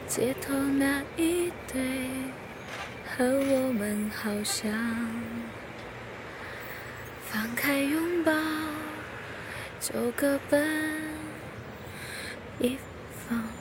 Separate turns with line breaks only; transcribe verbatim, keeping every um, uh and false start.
街头那一对和我们好像，放开拥抱就各奔一方。